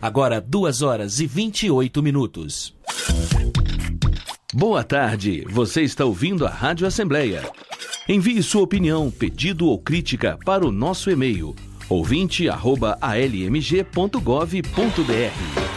Agora 2h28. Boa tarde, você está ouvindo a Rádio Assembleia. Envie sua opinião, pedido ou crítica para o nosso e-mail ouvinte@almg.gov.br.